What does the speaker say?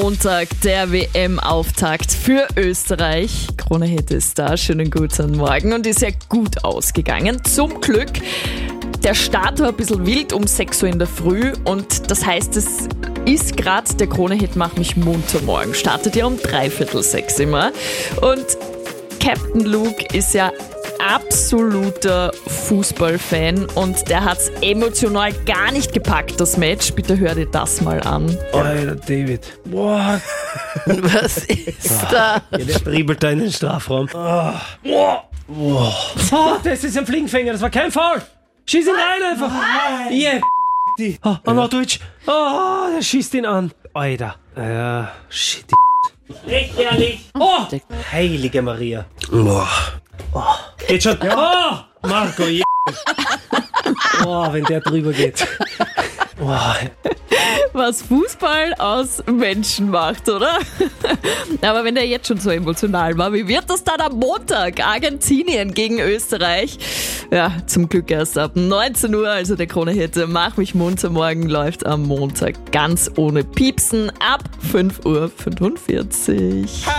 Montag, der WM-Auftakt für Österreich. Krone Hit ist da, schönen guten Morgen und ist ja gut ausgegangen. Zum Glück. Der Start war ein bisschen wild um 6 Uhr in der Früh und das heißt, es ist gerade der Krone Hit Mach mich munter morgen. Startet ja um 5:45 immer. Und Captain Luke ist ja absoluter Fußballfan und der hat es emotional gar nicht gepackt, das Match. Bitte hör dir das mal an. Alter, David. Boah. Was ist da? Ja, der dribbelt da in den Strafraum. Oh, das ist ein Fliegenfänger, das war kein Foul. Schieß ihn rein einfach. Yeah, die. Oh, Deutsch. Oh, der schießt ihn an. Alter. Shit. Recht ehrlich. Oh, heilige Maria. Geht schon. Ja. Oh, Marco. Wenn der drüber geht. Was Fußball aus Menschen macht, oder? Aber wenn der jetzt schon so emotional war, wie wird das dann am Montag? Argentinien gegen Österreich. Ja, zum Glück erst ab 19 Uhr, also der Krone Hit Mach mich munter morgen läuft am Montag ganz ohne Piepsen ab 5:45 Uhr.